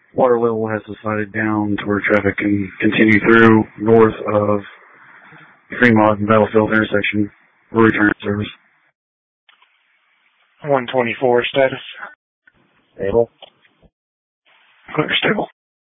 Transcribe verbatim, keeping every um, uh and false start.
Water level has subsided down to where traffic can continue through north of Fremont and Battlefield intersection. We'll return service. one twenty-four status. Stable. Clear, stable.